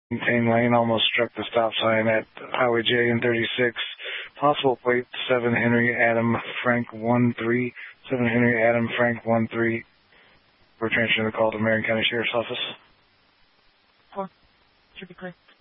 Maintain lane, almost struck the stop sign at Highway J and 36. Possible plate 7 Henry Adam Frank 13. 7 Henry Adam Frank 13. We're transferring the call to Marion County Sheriff's Office. 4. Should be clear.